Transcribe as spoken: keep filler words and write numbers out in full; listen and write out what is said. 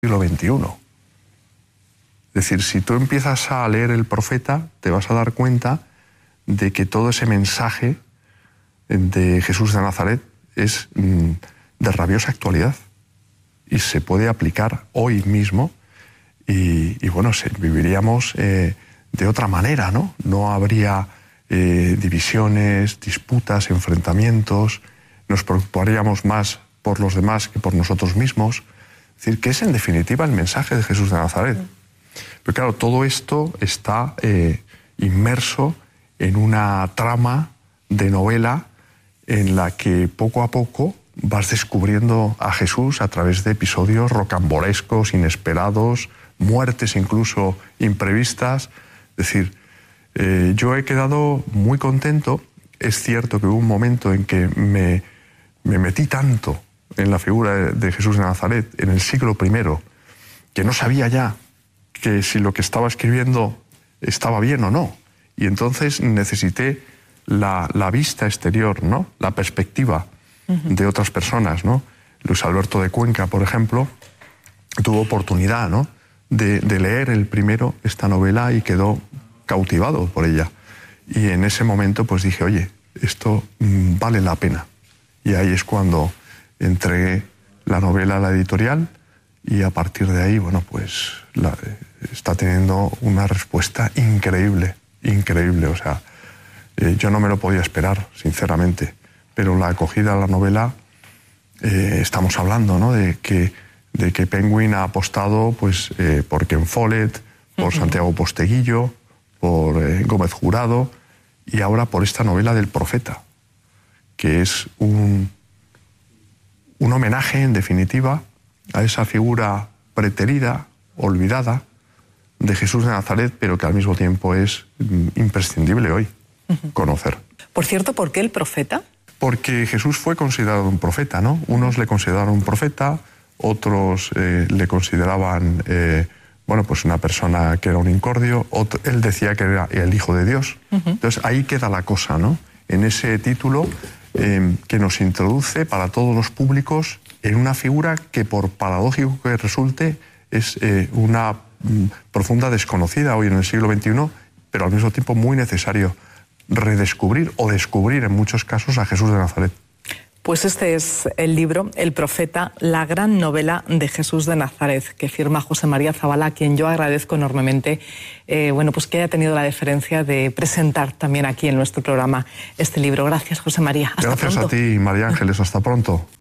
siglo veintiuno. Es decir, si tú empiezas a leer el profeta, te vas a dar cuenta de que todo ese mensaje de Jesús de Nazaret es mm, de rabiosa actualidad y se puede aplicar hoy mismo y, y bueno, se, viviríamos eh, de otra manera, ¿no? No habría eh, divisiones, disputas, enfrentamientos, nos preocuparíamos más por los demás que por nosotros mismos. Es decir, que es en definitiva el mensaje de Jesús de Nazaret. Pero claro, todo esto está eh, inmerso en una trama de novela en la que poco a poco vas descubriendo a Jesús a través de episodios rocambolescos, inesperados, muertes incluso imprevistas. Es decir, eh, yo he quedado muy contento. Es cierto que hubo un momento en que me, me metí tanto en la figura de, de Jesús de Nazaret en el siglo primero, que no sabía ya que si lo que estaba escribiendo estaba bien o no. Y entonces necesité la, la vista exterior, ¿no? La perspectiva uh-huh. de otras personas, ¿no? Luis Alberto de Cuenca, por ejemplo, tuvo oportunidad, ¿no? de, de leer el primero esta novela y quedó cautivado por ella. Y en ese momento pues dije, oye, esto mmm, vale la pena. Y ahí es cuando entregué la novela a la editorial y a partir de ahí, bueno, pues la, está teniendo una respuesta increíble, increíble. O sea, eh, yo no me lo podía esperar, sinceramente, pero la acogida a la novela, eh, estamos hablando, ¿no?, de que, de que Penguin ha apostado pues, eh, por Ken Follett, por uh-huh. Santiago Posteguillo, por eh, Gómez Jurado y ahora por esta novela del Profeta, que es un... un homenaje, en definitiva, a esa figura preterida, olvidada, de Jesús de Nazaret, pero que al mismo tiempo es imprescindible hoy uh-huh. conocer. Por cierto, ¿por qué el profeta? Porque Jesús fue considerado un profeta, ¿no? Unos le consideraron un profeta, otros eh, le consideraban, eh, bueno, pues una persona que era un incordio, otro, él decía que era el Hijo de Dios. Uh-huh. Entonces ahí queda la cosa, ¿no? En ese título Eh, que nos introduce para todos los públicos en una figura que, por paradójico que resulte, es eh, una mm, profunda desconocida hoy en el siglo veintiuno, pero al mismo tiempo muy necesario redescubrir o descubrir en muchos casos a Jesús de Nazaret. Pues este es el libro, El Profeta, la gran novela de Jesús de Nazaret, que firma José María Zabala, a quien yo agradezco enormemente eh, bueno, pues que haya tenido la deferencia de presentar también aquí en nuestro programa este libro. Gracias, José María. Hasta Gracias pronto. a ti, María Ángeles. Hasta pronto.